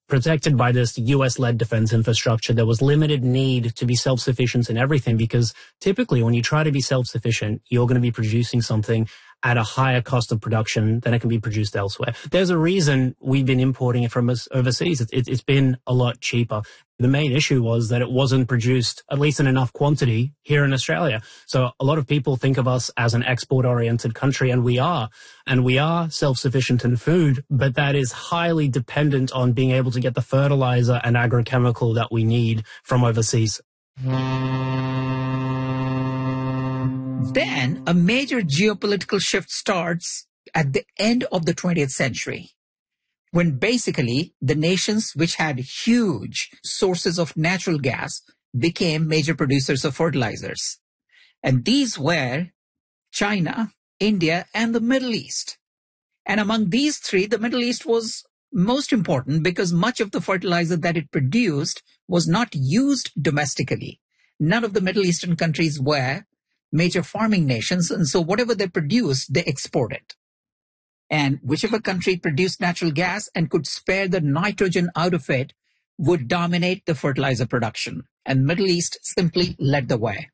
protected by this US-led defense infrastructure. There was limited need to be self-sufficient in everything because typically when you try to be self-sufficient, you're going to be producing something at a higher cost of production than it can be produced elsewhere. There's a reason we've been importing it from overseas. It's been a lot cheaper. The main issue was that it wasn't produced, at least in enough quantity, here in Australia. So a lot of people think of us as an export-oriented country, and we are. And we are self-sufficient in food, but that is highly dependent on being able to get the fertilizer and agrochemical that we need from overseas. Then a major geopolitical shift starts at the end of the 20th century, when basically the nations which had huge sources of natural gas became major producers of fertilizers. And these were China, India, and the Middle East. And among these three, the Middle East was most important because much of the fertilizer that it produced was not used domestically. None of the Middle Eastern countries were major farming nations, and so whatever they produced, they exported. And whichever country produced natural gas and could spare the nitrogen out of it would dominate the fertilizer production. And Middle East simply led the way.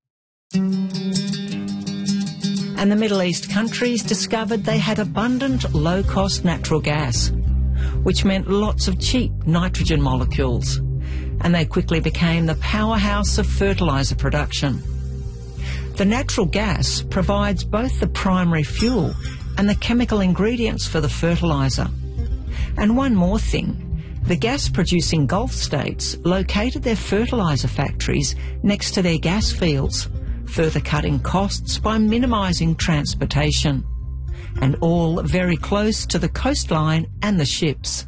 And the Middle East countries discovered they had abundant, low-cost natural gas, which meant lots of cheap nitrogen molecules. And they quickly became the powerhouse of fertilizer production. The natural gas provides both the primary fuel and the chemical ingredients for the fertilizer. And one more thing, the gas-producing Gulf states located their fertilizer factories next to their gas fields, further cutting costs by minimising transportation, and all very close to the coastline and the ships.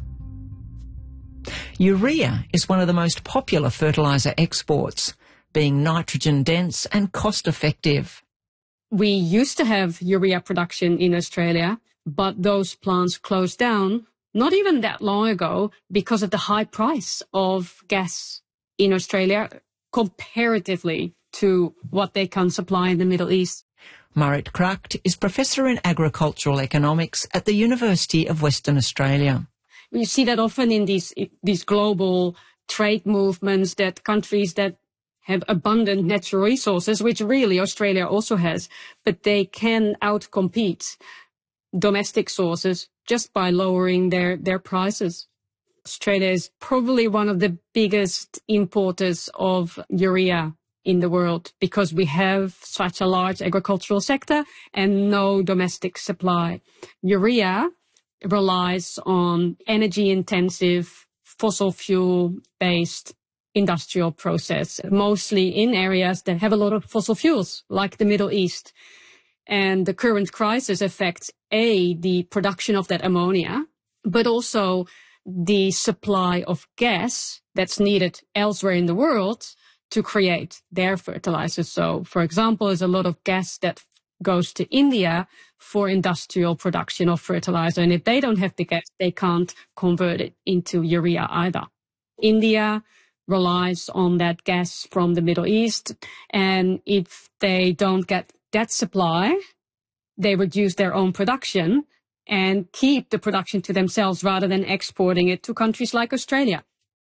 Urea is one of the most popular fertilizer exports, being nitrogen-dense and cost-effective. We used to have urea production in Australia, but those plants closed down not even that long ago because of the high price of gas in Australia comparatively to what they can supply in the Middle East. Marit Kracht is Professor in Agricultural Economics at the University of Western Australia. You see that often in these global trade movements that countries that have abundant natural resources, which really Australia also has, but they can outcompete domestic sources just by lowering their prices. Australia is probably one of the biggest importers of urea in the world because we have such a large agricultural sector and no domestic supply. Urea relies on energy-intensive, fossil fuel-based industrial process, mostly in areas that have a lot of fossil fuels, like the Middle East. And the current crisis affects, the production of that ammonia, but also the supply of gas that's needed elsewhere in the world to create their fertilizers. So, for example, there's a lot of gas that goes to India for industrial production of fertilizer. And if they don't have the gas, they can't convert it into urea either. India relies on that gas from the Middle East. And if they don't get that supply, they reduce their own production and keep the production to themselves rather than exporting it to countries like Australia.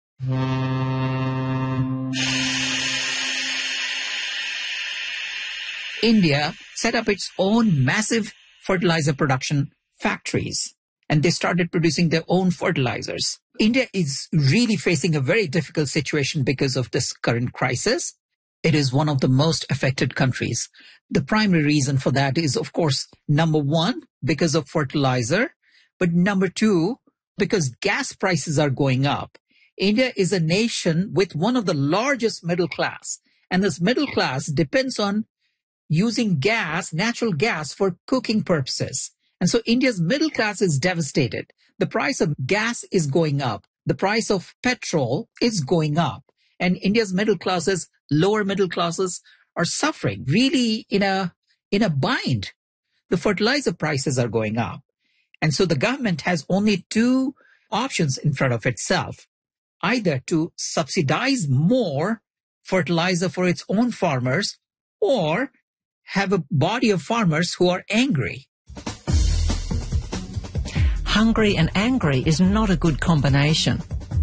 India set up its own massive fertilizer production factories, and they started producing their own fertilizers. India is really facing a very difficult situation because of this current crisis. It is one of the most affected countries. The primary reason for that is, of course, number one, because of fertilizer, but number two, because gas prices are going up. India is a nation with one of the largest middle class, and this middle class depends on using gas, natural gas, for cooking purposes. And so India's middle class is devastated. The price of gas is going up. The price of petrol is going up. And India's middle classes, lower middle classes, are suffering, really in a bind. The fertilizer prices are going up. And so the government has only two options in front of itself. Either to subsidize more fertilizer for its own farmers, or have a body of farmers who are angry. Hungry and angry is not a good combination.